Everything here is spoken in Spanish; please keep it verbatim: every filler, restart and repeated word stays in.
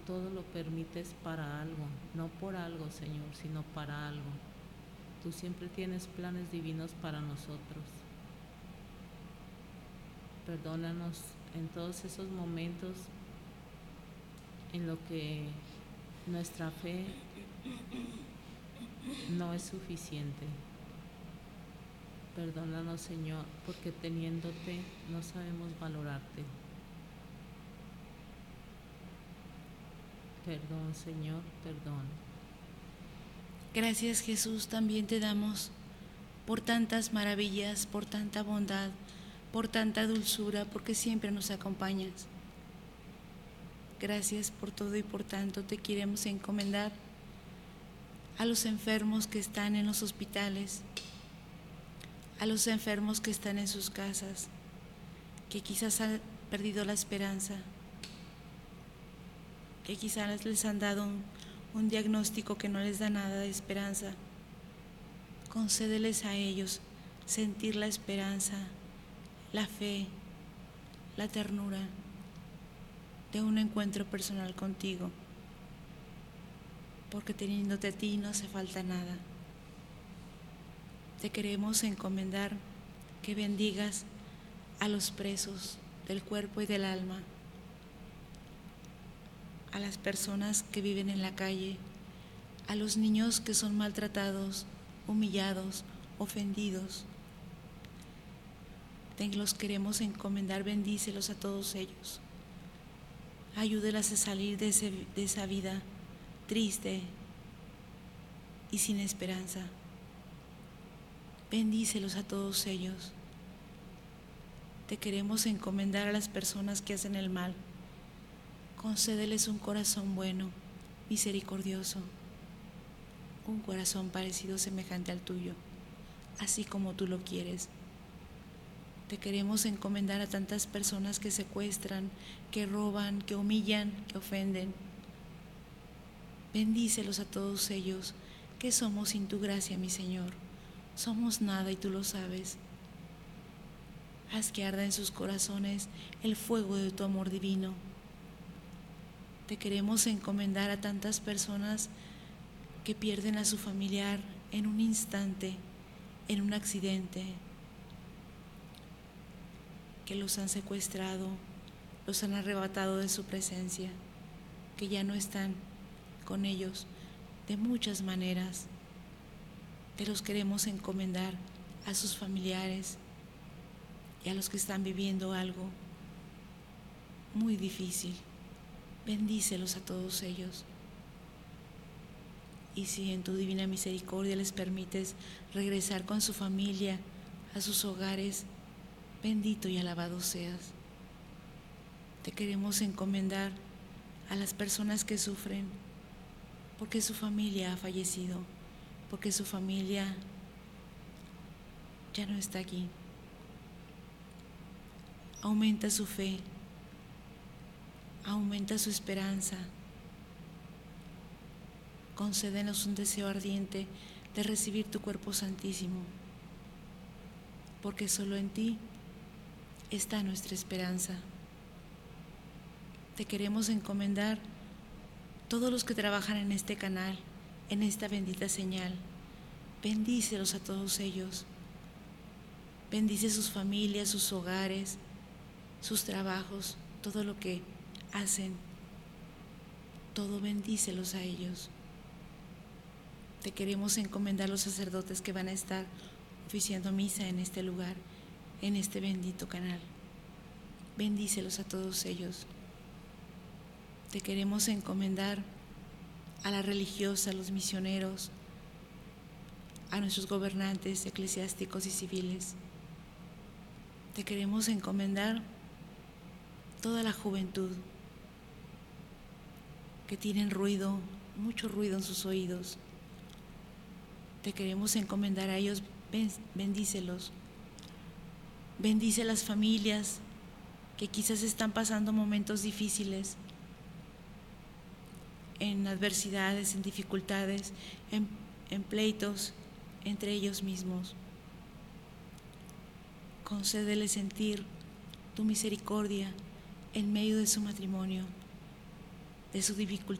todo lo permites para algo, no por algo, Señor, sino para algo. Tú siempre tienes planes divinos para nosotros. Perdónanos en todos esos momentos en lo que nuestra fe no es suficiente. Perdónanos, Señor, porque teniéndote no sabemos valorarte. Perdón, Señor, perdón. Gracias, Jesús, también te damos por tantas maravillas, por tanta bondad, por tanta dulzura, porque siempre nos acompañas. Gracias por todo y por tanto te queremos encomendar a los enfermos que están en los hospitales, a los enfermos que están en sus casas, que quizás han perdido la esperanza, que quizás les han dado un, un diagnóstico que no les da nada de esperanza. Concédeles a ellos sentir la esperanza, la fe, la ternura de un encuentro personal contigo, porque teniéndote a ti no hace falta nada. Te queremos encomendar que bendigas a los presos del cuerpo y del alma, a las personas que viven en la calle, a los niños que son maltratados, humillados, ofendidos. Te los queremos encomendar, bendícelos a todos ellos. Ayúdelas a salir de, ese, de esa vida triste y sin esperanza. Bendícelos a todos ellos. Te queremos encomendar a las personas que hacen el mal. Concédeles un corazón bueno, misericordioso, un corazón parecido, semejante al tuyo, así como tú lo quieres. Te queremos encomendar a tantas personas que secuestran, que roban, que humillan, que ofenden. Bendícelos a todos ellos, que somos sin tu gracia, mi Señor. Somos nada y tú lo sabes. Haz que arda en sus corazones el fuego de tu amor divino. Te queremos encomendar a tantas personas que pierden a su familiar en un instante, en un accidente, que los han secuestrado, los han arrebatado de su presencia, que ya no están con ellos de muchas maneras. Te los queremos encomendar a sus familiares y a los que están viviendo algo muy difícil. Bendícelos a todos ellos. Y si en tu divina misericordia les permites regresar con su familia a sus hogares, bendito y alabado seas. Te queremos encomendar a las personas que sufren porque su familia ha fallecido, porque su familia ya no está aquí. Aumenta su fe, aumenta su esperanza. Concédenos un deseo ardiente de recibir tu cuerpo santísimo, porque solo en ti está nuestra esperanza. Te queremos encomendar todos los que trabajan en este canal, en esta bendita señal. Bendícelos a todos ellos. Bendice sus familias, sus hogares, sus trabajos, todo lo que hacen. Todo bendícelos a ellos. Te queremos encomendar los sacerdotes que van a estar oficiando misa en este lugar, en este bendito canal. Bendícelos a todos ellos. Te queremos encomendar a la religiosa, a los misioneros, a nuestros gobernantes eclesiásticos y civiles. Te queremos encomendar toda la juventud que tienen ruido, mucho ruido en sus oídos. Te queremos encomendar a ellos, bendícelos. Bendice las familias que quizás están pasando momentos difíciles, en adversidades, en dificultades, en, en pleitos entre ellos mismos. Concédele sentir tu misericordia en medio de su matrimonio. de su dificultad.